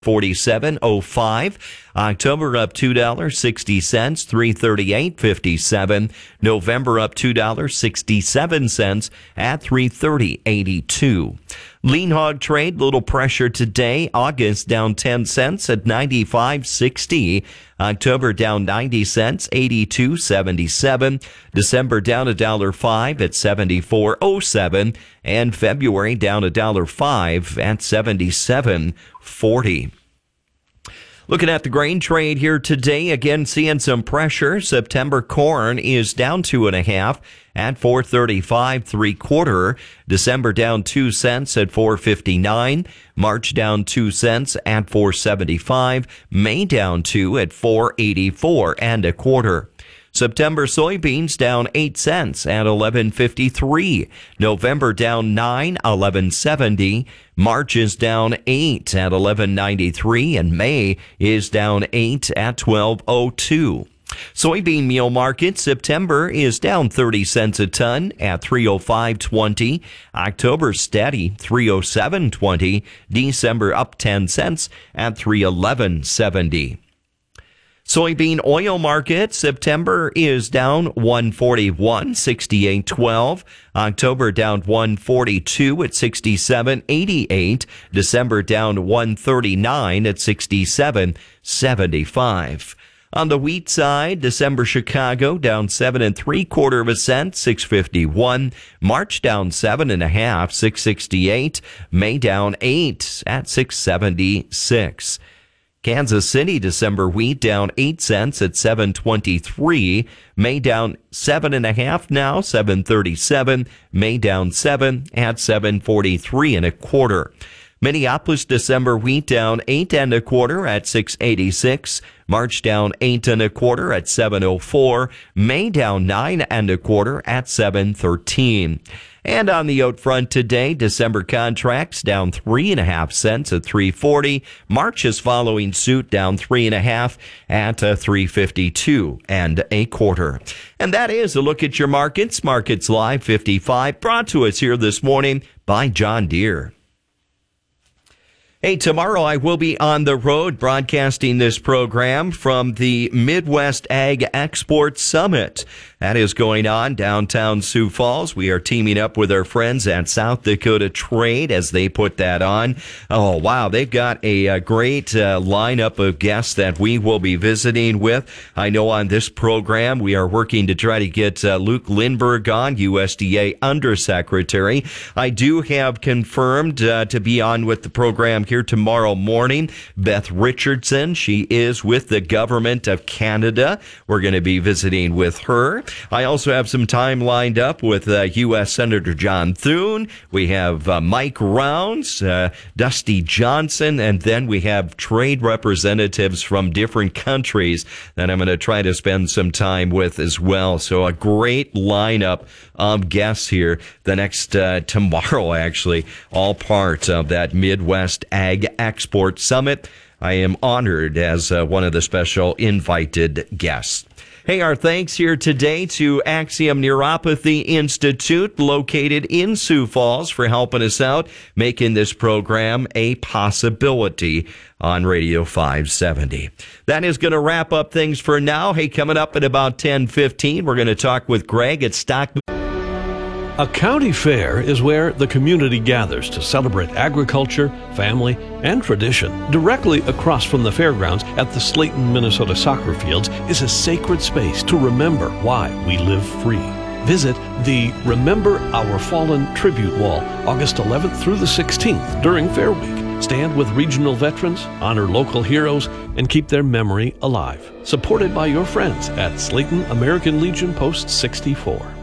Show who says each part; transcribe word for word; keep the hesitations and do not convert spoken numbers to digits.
Speaker 1: forty-seven oh five. October up two dollars and sixty cents, three thirty-eight fifty-seven. November up two dollars and sixty-seven cents at three thirty eighty-two. Lean hog trade, little pressure today. August down ten cents at ninety-five sixty. October down ninety cents, eighty-two seventy-seven. December down a dollar five at seventy-four oh seven. And February down a dollar five at seventy-seven forty. Looking at the grain trade here today, again seeing some pressure. September corn is down two and a half at four thirty-five three quarter. December down two cents at four fifty-nine. March down two cents at four seventy-five. May down two at four eighty-four and a quarter. September soybeans down eight cents at eleven fifty-three. November down nine, eleven seventy. March is down eight at eleven ninety-three, and May is down eight at twelve oh two. Soybean meal market, September is down thirty cents a ton at three oh five twenty. October steady, three oh seven twenty. December up ten cents at three eleven seventy. Soybean oil market, September is down one forty-one, sixty-eight twelve. October down one forty-two at sixty-seven eighty-eight. December down one thirty-nine at sixty-seven seventy-five. On the wheat side, December Chicago down seven and three quarter of a cent, six fifty-one. March down seven and a half, six sixty-eight. May down eight at six seventy-six. Kansas City December wheat down eight cents at seven twenty-three. May down seven and a half now, seven thirty-seven. May down seven at seven forty-three and a quarter. Minneapolis December wheat down eight and a quarter at six eighty-six. March down eight and a quarter at seven oh four. May down nine and a quarter at seven thirteen. And on the out front today, December contracts down three and a half cents at three forty. March is following suit, down three and a half at uh, three fifty-two and a quarter. And that is a look at your markets. Markets Live fifty-five, brought to us here this morning by John Deere. Hey, tomorrow I will be on the road broadcasting this program from the Midwest Ag Export Summit. That is going on downtown Sioux Falls. We are teaming up with our friends at South Dakota Trade as they put that on. Oh, wow. They've got a, a great uh, lineup of guests that we will be visiting with. I know on this program we are working to try to get uh, Luke Lindbergh on, U S D A Undersecretary. I do have confirmed uh, to be on with the program here tomorrow morning. Beth Richardson, she is with the Government of Canada. We're going to be visiting with her. I also have some time lined up with uh, U S Senator John Thune. We have uh, Mike Rounds, uh, Dusty Johnson, and then we have trade representatives from different countries that I'm going to try to spend some time with as well. So a great lineup of guests here the next uh, tomorrow, actually, all part of that Midwest Ag Export Summit. I am honored as uh, one of the special invited guests. Hey, our thanks here today to Axiom Neuropathy Institute, located in Sioux Falls, for helping us out, making this program a possibility on Radio five seventy. That is going to wrap up things for now. Hey, coming up at about ten fifteen, we're going to talk with Greg at Stock.
Speaker 2: A county fair is where the community gathers to celebrate agriculture, family, and tradition. Directly across from the fairgrounds at the Slayton, Minnesota soccer fields is a sacred space to remember why we live free. Visit the Remember Our Fallen Tribute Wall August eleventh through the sixteenth during Fair Week. Stand with regional veterans, honor local heroes, and keep their memory alive. Supported by your friends at Slayton American Legion Post sixty-four.